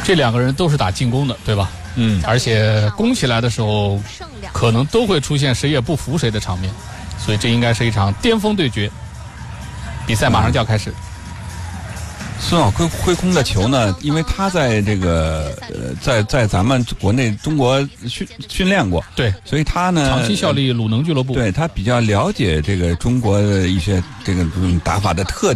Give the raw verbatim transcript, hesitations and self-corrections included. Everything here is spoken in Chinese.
这两个人都是打进攻的，对吧？ 嗯， 而且攻起来的时候，可能都会出现谁也不服谁的场面，所以这应该是一场巅峰对决。比赛马上就要开始。 孙晓辉挥空的球呢，因为他在这个呃，在在咱们国内中国训训练过， 对， 所以他呢长期效力鲁能俱乐部， 对他比较了解这个中国的一些这个打法的特